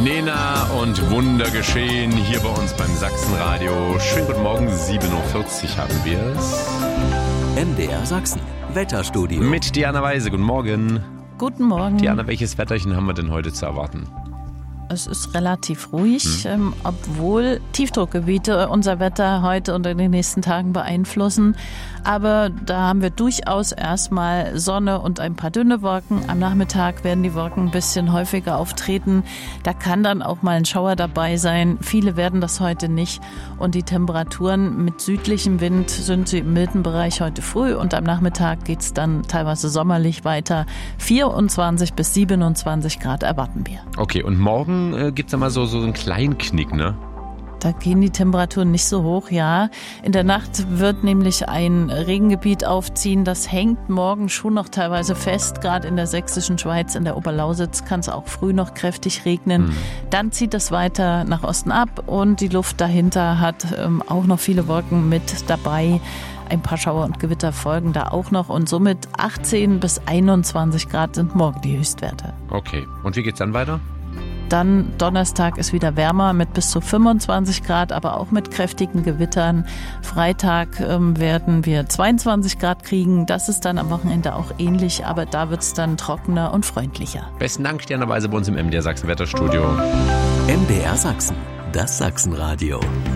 Nena und Wundergeschehen hier bei uns beim Sachsenradio. Schönen guten Morgen, 7.40 Uhr haben wir es. MDR Sachsen, Wetterstudio. Mit Diana Weise, guten Morgen. Guten Morgen. Diana, welches Wetterchen haben wir denn heute zu erwarten? Es ist relativ ruhig, obwohl Tiefdruckgebiete unser Wetter heute und in den nächsten Tagen beeinflussen. Aber da haben wir durchaus erstmal Sonne und ein paar dünne Wolken. Am Nachmittag werden die Wolken ein bisschen häufiger auftreten. Da kann dann auch mal ein Schauer dabei sein. Viele werden das heute nicht. Und die Temperaturen mit südlichem Wind sind sie im milden Bereich heute früh. Und am Nachmittag geht es dann teilweise sommerlich weiter. 24 bis 27 Grad erwarten wir. Okay, und morgen gibt es da mal so einen kleinen Knick, ne? Da gehen die Temperaturen nicht so hoch, ja. In der Nacht wird nämlich ein Regengebiet aufziehen. Das hängt morgen schon noch teilweise fest. Gerade in der sächsischen Schweiz, in der Oberlausitz kann es auch früh noch kräftig regnen. Dann zieht es weiter nach Osten ab und die Luft dahinter hat auch noch viele Wolken mit dabei. Ein paar Schauer und Gewitter folgen da auch noch und somit 18 bis 21 Grad sind morgen die Höchstwerte. Okay, und wie geht's dann weiter? Dann Donnerstag ist wieder wärmer mit bis zu 25 Grad, aber auch mit kräftigen Gewittern. Freitag werden wir 22 Grad kriegen. Das ist dann am Wochenende auch ähnlich, aber da wird es dann trockener und freundlicher. Besten Dank, Diana Weise, bei uns im MDR Sachsen Wetterstudio. MDR Sachsen, das Sachsenradio.